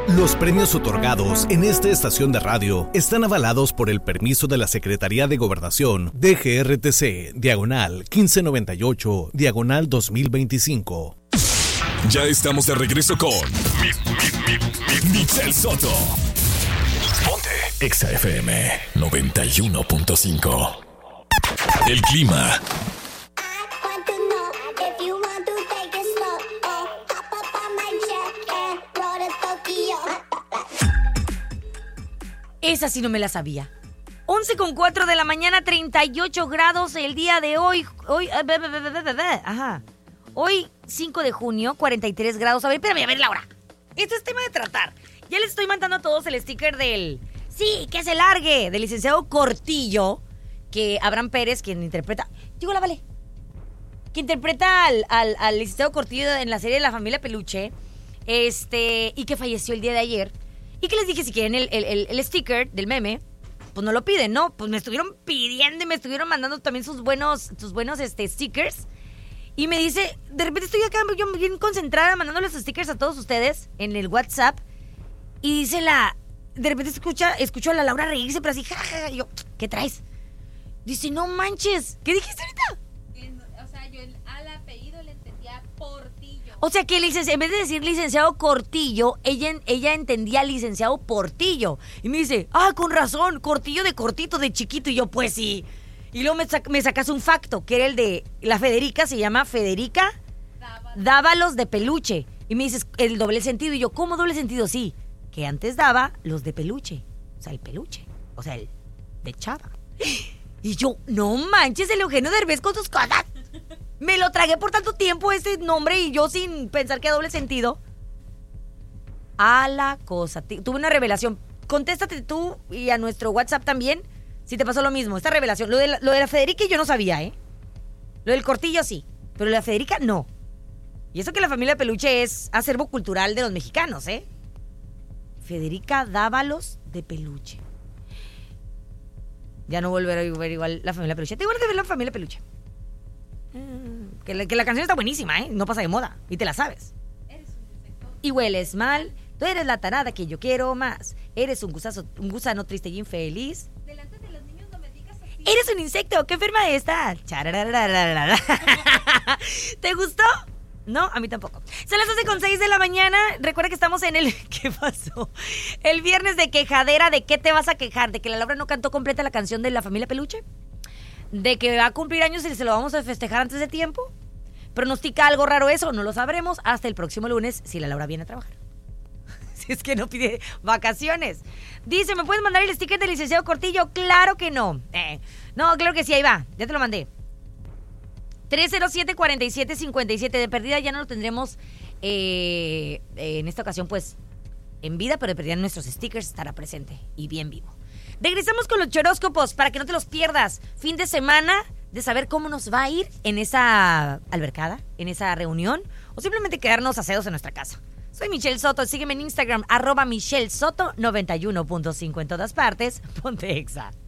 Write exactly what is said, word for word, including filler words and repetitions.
Los premios otorgados en esta estación de radio están avalados por el permiso de la Secretaría de Gobernación D G R T C, diagonal quince noventa y ocho, diagonal dos mil veinticinco. Ya estamos de regreso con mi, mi, mi, mi, Michelle Soto. Ponte Exa F M noventa y uno punto cinco. El clima. Esa sí no me la sabía. once con cuatro de la mañana, treinta y ocho grados el día de hoy. Hoy, ajá. Hoy, cinco de junio, cuarenta y tres grados. A ver, espérame, a ver, Laura. Esto es tema de tratar. Ya les estoy mandando a todos el sticker del... Sí, que se largue. Del licenciado Cortillo, que Abraham Pérez, quien interpreta... Digo, la vale. Que interpreta al, al, al licenciado Cortillo en la serie de La Familia Peluche. Este... Y que falleció el día de ayer. Y que les dije, si quieren el, el, el, el sticker del meme, pues no lo piden, ¿no? Pues me estuvieron pidiendo y me estuvieron mandando también sus buenos, sus buenos este, stickers. Y me dice, de repente estoy acá yo bien concentrada mandándoles los stickers a todos ustedes en el WhatsApp. Y dice la... De repente escucha, escucho a la Laura reírse, pero así, jajaja. Y yo, ¿qué traes? Dice, no manches. ¿Qué dijiste ahorita? En, o sea, yo el, al apellido le entendía Portillo. O sea que licenci- en vez de decir licenciado Cortillo, ella, ella entendía licenciado Portillo. Y me dice, ah, con razón, Cortillo de cortito, de chiquito. Y yo, pues sí. Y luego me, sac- me sacas un facto, que era el de la Federica, se llama Federica Dávalos. Dávalos de peluche. Y me dices, el doble sentido. Y yo, ¿cómo doble sentido? Sí, que antes daba los de peluche. O sea, el peluche. O sea, el de chava. Y yo, no manches, el Eugenio Derbez con sus cosas. Me lo tragué por tanto tiempo ese nombre y yo sin pensar que a doble sentido. A la cosa. T- tuve una revelación. Contéstate tú y a nuestro WhatsApp también si te pasó lo mismo. Esta revelación. Lo de la, lo de la Federica yo no sabía, ¿eh? Lo del Cortillo sí. Pero lo de la Federica no. Y eso que la familia Peluche es acervo cultural de los mexicanos, ¿eh? Federica Dávalos de Peluche. Ya no volveré a ver igual la familia Peluche. Te igual de ver la familia Peluche. Que la, que la canción está buenísima, ¿eh? No pasa de moda. Y te la sabes. Eres un insecto. Y hueles mal. Tú eres la tarada que yo quiero más. Eres un gusano, un gusano triste y infeliz. Delante de los niños no me digas así. Eres un insecto. ¿Qué enferma estás? Charararararara. ¿Te gustó? No, a mí tampoco. Son las doce con seis de la mañana. Recuerda que estamos en el... ¿Qué pasó? El viernes de quejadera. ¿De qué te vas a quejar? ¿De que la Laura no cantó completa la canción de la familia Peluche? ¿De que va a cumplir años y se lo vamos a festejar antes de tiempo? ¿Pronostica algo raro eso? No lo sabremos hasta el próximo lunes si la Laura viene a trabajar. Si es que no pide vacaciones. Dice, ¿me puedes mandar el sticker del licenciado Cortillo? Claro que no. Eh, no, claro que sí, ahí va. Ya te lo mandé. tres cero siete, cuatro siete cinco siete. De perdida ya no lo tendremos eh, en esta ocasión, pues, en vida, pero de perdida en nuestros stickers estará presente y bien vivo. Regresamos con los choróscopos para que no te los pierdas. Fin de semana de saber cómo nos va a ir en esa albercada, en esa reunión, o simplemente quedarnos aseados en nuestra casa. Soy Michelle Soto, sígueme en Instagram, arroba Michelle Soto noventa y uno punto cinco en todas partes. Ponte Exa.